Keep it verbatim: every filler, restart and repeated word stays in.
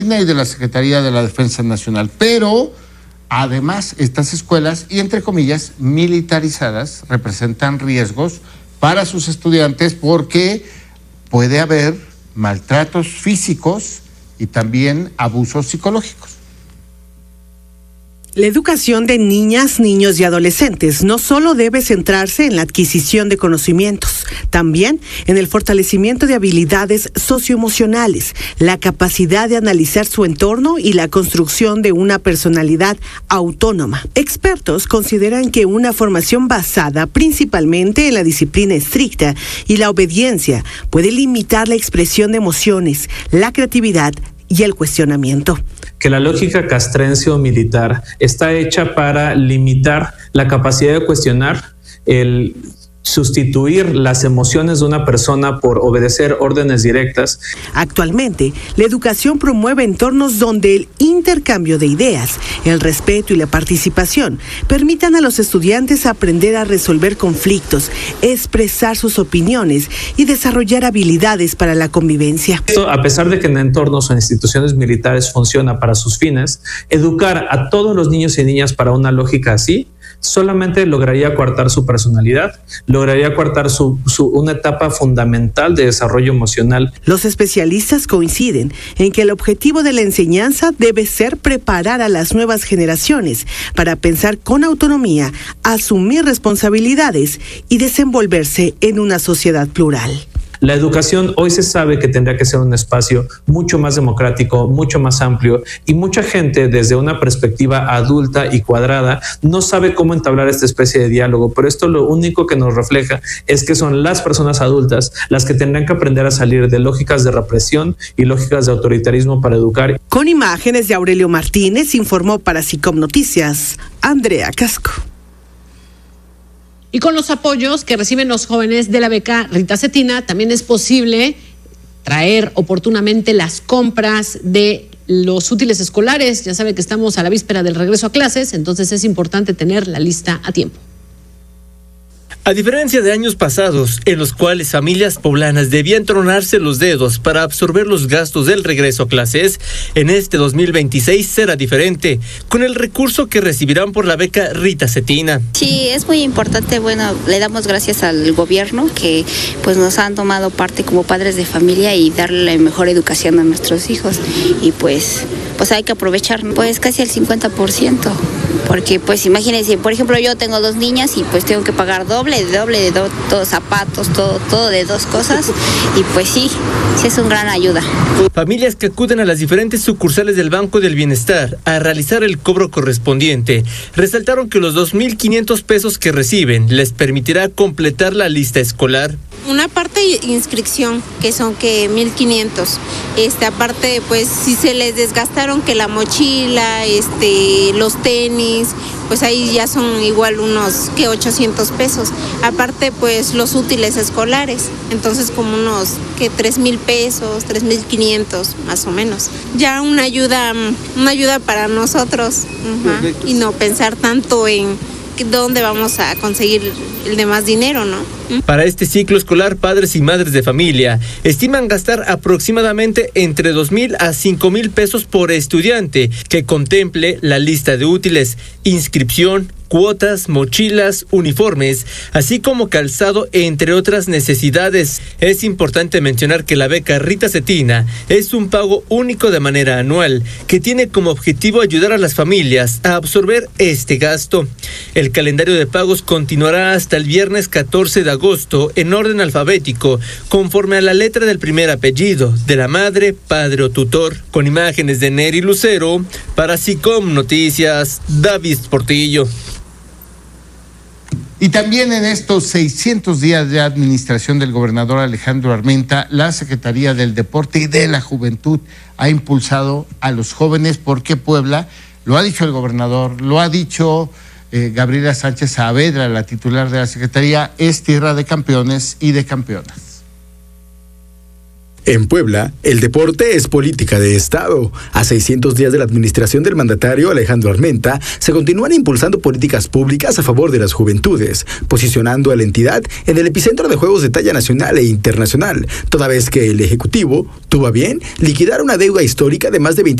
y de la Secretaría de la Defensa Nacional. Pero además estas escuelas, y entre comillas, militarizadas, representan riesgos para sus estudiantes porque puede haber maltratos físicos y también abusos psicológicos. La educación de niñas, niños y adolescentes no solo debe centrarse en la adquisición de conocimientos, también en el fortalecimiento de habilidades socioemocionales, la capacidad de analizar su entorno y la construcción de una personalidad autónoma. Expertos consideran que una formación basada principalmente en la disciplina estricta y la obediencia puede limitar la expresión de emociones, la creatividad y el cuestionamiento. Que la lógica castrense o militar está hecha para limitar la capacidad de cuestionar, el sustituir las emociones de una persona por obedecer órdenes directas. Actualmente, la educación promueve entornos donde el intercambio de ideas, el respeto y la participación permitan a los estudiantes aprender a resolver conflictos, expresar sus opiniones y desarrollar habilidades para la convivencia. Esto, a pesar de que en entornos o instituciones militares funciona para sus fines, educar a todos los niños y niñas para una lógica así solamente lograría coartar su personalidad, lograría coartar su, su, una etapa fundamental de desarrollo emocional. Los especialistas coinciden en que el objetivo de la enseñanza debe ser preparar a las nuevas generaciones para pensar con autonomía, asumir responsabilidades y desenvolverse en una sociedad plural. La educación hoy se sabe que tendría que ser un espacio mucho más democrático, mucho más amplio, y mucha gente desde una perspectiva adulta y cuadrada no sabe cómo entablar esta especie de diálogo, pero esto lo único que nos refleja es que son las personas adultas las que tendrán que aprender a salir de lógicas de represión y lógicas de autoritarismo para educar. Con imágenes de Aurelio Martínez, informó para SICOM Noticias, Andrea Casco. Y con los apoyos que reciben los jóvenes de la beca Rita Cetina, también es posible traer oportunamente las compras de los útiles escolares. Ya sabe que estamos a la víspera del regreso a clases, entonces es importante tener la lista a tiempo. A diferencia de años pasados, en los cuales familias poblanas debían tronarse los dedos para absorber los gastos del regreso a clases, en este dos mil veintiséis será diferente, con el recurso que recibirán por la beca Rita Cetina. Sí, es muy importante. Bueno, le damos gracias al gobierno que pues nos han tomado parte como padres de familia y darle la mejor educación a nuestros hijos. Y pues, pues hay que aprovechar, pues casi el cincuenta por ciento. Porque pues imagínense, por ejemplo, yo tengo dos niñas y pues tengo que pagar doble, doble de do, todos zapatos, todo, todo de dos cosas, y pues sí, sí es una gran ayuda. Familias que acuden a las diferentes sucursales del Banco del Bienestar a realizar el cobro correspondiente, resaltaron que los dos mil quinientos pesos que reciben les permitirá completar la lista escolar. Una parte inscripción, que son que mil quinientos. Este, aparte, pues si se les desgastaron que la mochila, este, los tenis, pues ahí ya son igual unos que ochocientos pesos. Aparte, pues los útiles escolares, entonces como unos que tres mil pesos, tres mil quinientos más o menos. Ya una ayuda, una ayuda para nosotros, uh-huh, y no pensar tanto en dónde vamos a conseguir el demás dinero, ¿no? Para este ciclo escolar, padres y madres de familia estiman gastar aproximadamente entre dos mil a cinco mil pesos por estudiante, que contemple la lista de útiles, inscripción, cuotas, mochilas, uniformes, así como calzado, entre otras necesidades. Es importante mencionar que la beca Rita Cetina es un pago único de manera anual, que tiene como objetivo ayudar a las familias a absorber este gasto. El calendario de pagos continuará hasta el viernes catorce de agosto en orden alfabético, conforme a la letra del primer apellido de la madre, padre o tutor. Con imágenes de Neri Lucero, para SICOM Noticias, David Portillo. Y también en estos seiscientos días de administración del gobernador Alejandro Armenta, la Secretaría del Deporte y de la Juventud ha impulsado a los jóvenes, porque Puebla, lo ha dicho el gobernador, lo ha dicho eh, Gabriela Sánchez Saavedra, la titular de la Secretaría, es tierra de campeones y de campeonas. En Puebla, el deporte es política de Estado. A seiscientos días de la administración del mandatario Alejandro Armenta, se continúan impulsando políticas públicas a favor de las juventudes, posicionando a la entidad en el epicentro de juegos de talla nacional e internacional, toda vez que el Ejecutivo tuvo a bien liquidar una deuda histórica de más de veinte